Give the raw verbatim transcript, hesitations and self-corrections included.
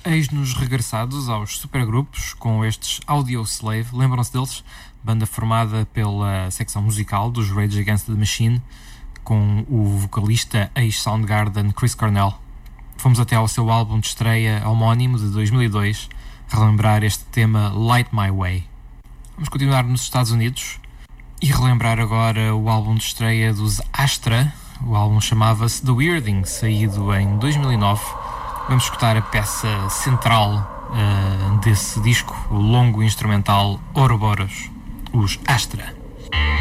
Eis-nos regressados aos supergrupos com estes Audioslave. Lembram-se deles? Banda formada pela secção musical dos Rage Against the Machine, com o vocalista ex-Soundgarden Chris Cornell. Fomos até ao seu álbum de estreia homónimo de dois mil e dois relembrar este tema Light My Way. Vamos continuar nos Estados Unidos e relembrar agora o álbum de estreia dos Astra. O álbum chamava-se The Weirding, saído em dois mil e nove. Vamos escutar a peça central uh, desse disco, o longo instrumental Ouroboros, os Astra.